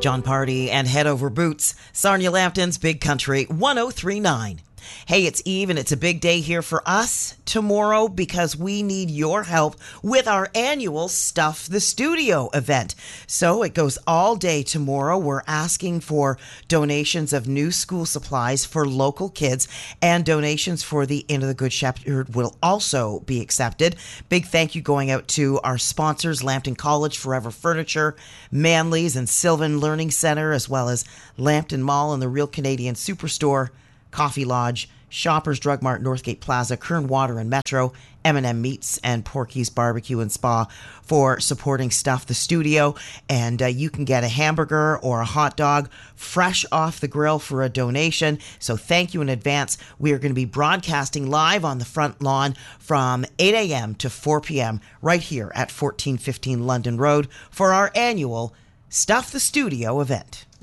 John Party and Head Over Boots, Sarnia Lambton's Big Country 103.9. Hey, it's Eve, and it's a big day here for us tomorrow because we need your help with our annual Stuff the Studio event. So it goes all day tomorrow. We're asking for donations of new school supplies for local kids, and donations for the Inn of the Good Shepherd will also be accepted. Big thank you going out to our sponsors, Lambton College, Forever Furniture, Manly's and Sylvan Learning Center, as well as Lambton Mall and the Real Canadian Superstore, Coffee Lodge, Shoppers Drug Mart, Northgate Plaza, Kern Water and Metro, M&M Meats, and Porky's Barbecue and Spa for supporting Stuff the Studio. And you can get a hamburger or a hot dog fresh off the grill for a donation. So thank you in advance. We are going to be broadcasting live on the front lawn from 8 a.m. to 4 p.m. right here at 1415 London Road for our annual Stuff the Studio event.